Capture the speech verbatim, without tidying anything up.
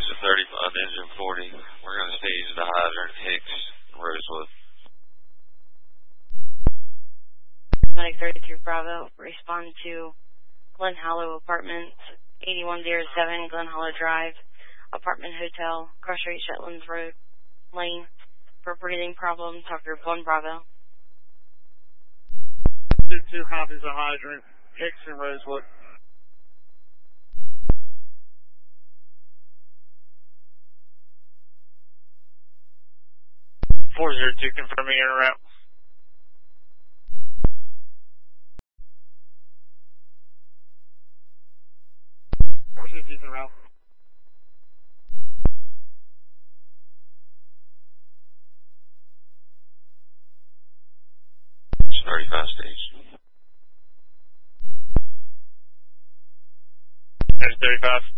to thirty-five, engine forty. We're going to stage the hydrant, Hicks, Rosewood. Medic thirty-three Bravo, respond to Glen Hollow Apartments, eighty-one oh seven Glen Hollow Drive, Apartment Hotel, Cross Street, Shetlands Road, Lane, for breathing problem, talk group one Bravo. two two copies the hydrant, Hicks and Rosewood. four zero two confirming your route. four zero two route. thirty-five stage. There's thirty-five.